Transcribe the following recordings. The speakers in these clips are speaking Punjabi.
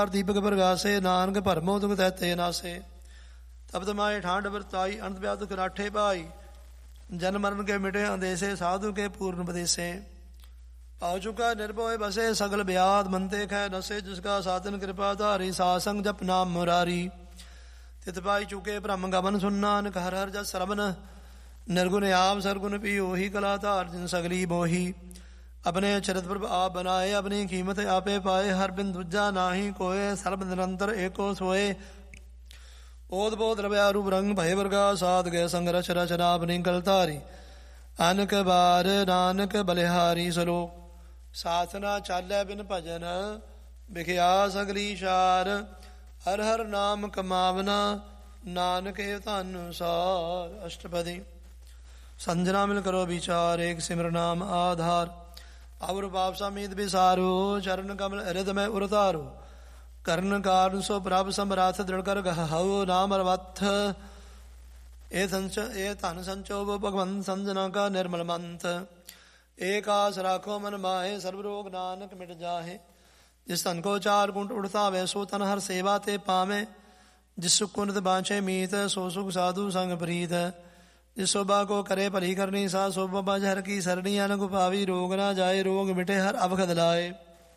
ਦੀਪਕ ਪ੍ਰਗਾਸੇ ਨਾਨਕ ਭਰਮੋ ਦੁਖ ਤੈਤੇ ਨਾਸੇ। ਤਪਤ ਮਾਏ ਠਾਂਡ ਵਰਤਾਈ ਅੰਤ ਵਿਆਹ ਦੁਖ ਰਾਠੇ ਭਾਈ। ਜਨ ਮਰਨ ਕੇ ਮਿਟੇ ਅੰਦੇਸੇ ਸਾਧੂ ਕੇ ਪੂਰਨ ਬਦੇਸੇ। ਪਾਉ ਚੁਕਾ ਨਿਰਭਉ ਬਸੇ ਸਗਲ ਬਿਆਦ ਮੰਤੇ ਖੈ ਨਸੇ। ਜਿਸਕਾ ਸਾਧਨ ਕਿਰਪਾ ਧਾਰੀ ਸਾਸੰਗ ਜਪ ਨਾਮ ਮੁਰਾਰੀ। ਤਿਤ ਪਾਈ ਚੁਕੇ ਭ੍ਰਮ ਗਮਨ ਸੁਨ ਨਾਨਕ ਹਰ ਹਰ ਜਸ ਸਰਬਨ। ਨਿਰਗੁਣ ਆਪ ਸਰਗੁਣ ਪੀ ਉਹੀ ਕਲਾ ਧਾਰ ਜਿਨ ਸਗਲੀ ਮੋਹੀ। ਆਪਣੇ ਚਰਿਤ ਪ੍ਰਭ ਆਪ ਬਨਾਏ ਆਪਣੀ ਕੀਮਤ ਆਪੇ ਪਾਏ। ਹਰ ਬਿਨ ਦੂਜਾ ਨਾਹੀ ਕੋਏ ਸਰਬ ਨਿਰੰਤਰ ਏਕੋ ਸੋਏ। ਓਦ ਬੋਧ ਰਵਿਆ ਰੂਪ ਰੰਗ ਭਏ ਵਰਗਾ ਸਾਧ ਗਏ ਸੰਗ ਰਚ ਰਚਨਾ ਆਪਣੀ ਗਲ ਧਾਰੀ। ਅਨਕ ਬਾਰ ਨਾਨਕ ਬਲਿਹਾਰੀ ਸਲੋਕ। ਸਾਥਨਾ ਚਾਲੈ ਬਿਨ ਭਜਨ ਵਿਖਿਆ ਸਗਲੀ ਸ਼ਾਰ। ਹਰ ਹਰ ਨਾਮ ਕਮਾਵਨਾ ਨਾਨਕ ਏ ਧਨ ਸਾਰ। ਅਸ਼ਟਪਦੀ। ਸੰਜਨਾ ਮਿਲ ਕਰੋ ਵਿਚਾਰ ਏਕ ਸਿਮਰ ਨਾਮ ਆਧਾਰ। ਅਵਰ ਬਾਪ ਸਮੀਤ ਵਿਸਾਰੋ ਚਰਨ ਕਮਲ ਹਿਰਦ ਮੈਂ ਉਰਤਾਰੋ। ਕਰਨ ਕਾਰਨ ਸੋ ਪ੍ਰਭ ਸਮਰਾਥ ਦ੍ਰਿੜ ਕਰ ਗਹਾਉ ਨਾਮ ਰਵਥ। ਇਹ ਧਨ ਸੰਚੋ ਭਗਵੰਤ ਸੰਜਨਾ ਕਾ ਨਿਰਮਲ ਮੰਤ। ਏਕ ਆਸ ਰਾਖੋ ਮਨ ਮਾਹੇ ਸਰਬ ਰੋਗ ਨਾਨਕ ਮਿਟ ਜਾਹੇ। ਜਿਸ ਧਨ ਕੋ ਚਾਰ ਗੁੰਟ ਉੜਤਾਵੇ ਸੋ ਤਨ ਹਰ ਸੇਵਾ ਤੇ ਪਾਵੇਂ। ਜਿਸ ਸੁਖ ਕੁੰਡਤ ਬਾਂਛੇ ਮੀਤ ਸੋ ਸੁਖ ਸਾਧੂ ਸੰਗ ਪ੍ਰੀਤ। ਜਿਸ ਸੋਭਾ ਕੋ ਕਰੇ ਭਲੀ ਕਰਨੀ ਸਾ ਸੋਭਾ ਬਾਝ ਹਰ ਕੀ ਸਰਣੀ। ਅਨਕ ਪਾਵੀ ਰੋਗ ਨਾ ਜਾਏ ਰੋਗ ਮਿਟੇ ਹਰ ਅਵਖਦ ਲਾਏ।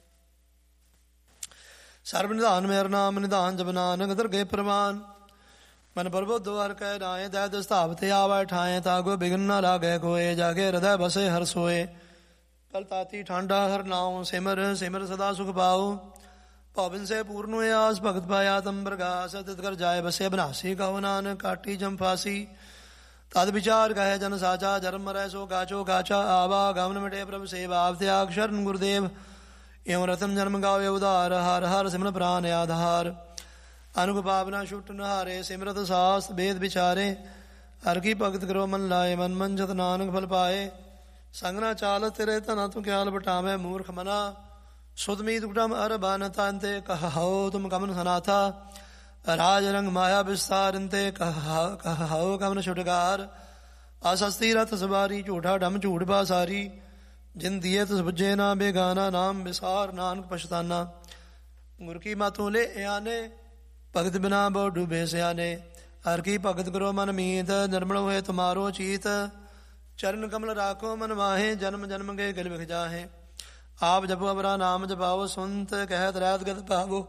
ਸਰਬ ਨਿਧਾਨ ਮੇਰ ਨਾਮ ਨਿਧਾਨ ਜਪ ਨਾਨਕ ਦਰਗੇ ਪ੍ਰਵਾਨ। ਮਨ ਪ੍ਰਬੋਧੋ ਹਰ ਕਹਿ ਰਾਏ ਦੈ ਦਸਤਾਵ ਤੇ ਆਵੈ ਠਾਏ। ਤਾਗੋ ਬਿਗਨ ਨਾ ਲਾਗੇ ਕੋਏ ਜਾਗੇ ਹਿਰਦੈ ਬਸੇ ਹਰ ਸੋਏ। ਕਲ ਤਾਤੀ ਠਾਂਡਾ ਹਰ ਨਾਉ ਸਿਮਰ ਸਿਮਰ ਸਦਾ ਸੁਖ ਪਾਉ। ਭਵਨ ਸੇ ਪੂਰਨ ਹੋਏ ਆਸ ਭਗਤ ਪਾਇਆ ਤਮ ਪ੍ਰਗਾਸ। ਤਿਤ ਕਰ ਜਾਏ ਬਸੇ ਬਨਾਸੀ ਕਹੋ ਨਾਨਕ ਕਾਟੀ ਜੰਫਾਸੀ। ਤਦ ਵਿਚਾਰ ਕਹੇ ਜਨ ਸਾਚਾ ਜਨਮ ਮਰੈ ਸੋ ਗਾਚੋ ਗਾਚਾ ਆਵਾ। ਗਮਨ ਮਿਟੇ ਪ੍ਰਭ ਸੇਵਾ ਆਪ ਤਿਆਗ ਸ਼ਰਨ ਗੁਰਦੇਵ। ਇਉ ਰਤਨ ਜਨਮ ਗਾਵੇ ਉਧਾਰ ਹਰ ਹਰ ਸਿਮਰਨ ਪ੍ਰਾਨ ਆਧਾਰ। ਅਨੁਗ ਭਾਵਨਾ ਛੁਟ ਨਹਾਰੇ ਸਿਮਰਤ ਸਾਸ ਵੇਦ ਵਿਚਾਰੇ। ਹਰ ਕੀ ਭਗਤ ਕਰੋ ਮਨ ਲਾਏ ਮਨ ਮੰਜਤ ਨਾਨਕ ਫਲ ਪਾਏ। ਸੰਗ ਨਾ ਚਾਲ ਤੇਰੇ ਧਨਾ ਤੂੰ ਕਿਆਲ ਬਟਾਵੇਂ ਮੂਰਖ ਮਨਾ। ਸੁਦਮੀ ਦੁਕਟਮ ਅਰ ਬਨ ਤੰਤੇ ਕਹਾਓ ਤੁਮ ਕਮਨ ਸਨਾਥਾ। ਰਾਜ ਰੰਗ ਮਾਇਆ ਵਿਸਤਾਰੰਤੇ ਕਹਾਓ ਕਮਨ ਛੁਟਕਾਰ। ਆਸਸਤੀ ਰਥ ਸਵਾਰੀ ਝੂਠਾ ਡਮ ਝੂਠ ਬਾਸਾਰੀ। ਜਿਨ ਦੀਏ ਤਿਸ ਬੁੱਝੇ ਨਾ ਬੇਗਾਨਾ ਨਾਮ ਵਿਸਾਰ ਨਾਨਕ ਪਛਤਾਨਾ। ਗੁਰ ਕੀ ਮਾਤੋਂ ਲੈ ਆਨੇ ਭਗਤ ਬਿਨਾ ਬਹੁ ਡੂਬੇ ਸਿਆਨੇ। ਹਰ ਕੀ ਭਗਤ ਕਰੋ ਮਨ ਮੀਤ ਨਿਰਮਲ ਹੋਏ ਤੁਮਾਰੋ ਚੀਤ। ਚਰਨ ਕਮਲ ਰਾਖੋ ਮਨ ਮਾਹੇ ਜਨਮ ਜਨਮ ਕੇ ਗਲ ਵਿਖ ਜਾਹੇ। ਆਪ ਜਪੋ ਅਵਰਾ ਨਾਮ ਜਪਾਓ ਸੁਨਤ ਕਹਿਤ ਰਹਿਤ ਗਤ ਭਾਵੋ।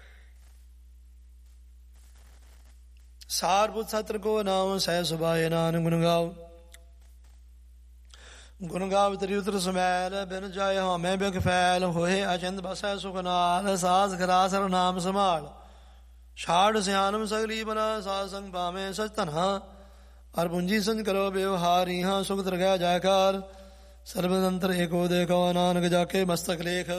ਸਾਰ ਬੁੱਧ ਸਤਰ ਕੋ ਨਾਮ ਸਹਿ ਸੁਭਾਏ ਨਾਨਕ ਗੁਣ ਗਾਓ। ਗੁਣ ਗਾਵ ਤਰੀ ਉਤਰ ਸਮੈਲ ਬਿਨ ਜਾਏ ਹਉਮੈ ਬਿਖ ਫੈਲ। ਹੋਏ ਅਚੰਦ ਬਸੈ ਸੁਖ ਨਾਲ ਸਾਸ ਖਰਾਸਰ ਨਾਮ ਸੰਭਾਲ। ਛਾੜ ਸਿਆਨਮ ਸਗਲੀ ਬਨਾ ਸਾਧ ਸੰਗ ਪਾਵੇਂ ਸਚ ਧਨਾ। ਹਰ ਪੁੰਜੀ ਸੰਜ ਕਰੋ ਵਿਵਹਾਰੀ ਹਾਂ ਸੁਖ ਦਰਗਹਿ ਜੈਕਾਰ। ਸਰਬਨੰਤਰ ਏਕੋ ਦੇਖੋ ਨਾਨਕ ਜਾਕੇ ਮਸਤਕ ਲੇਖ।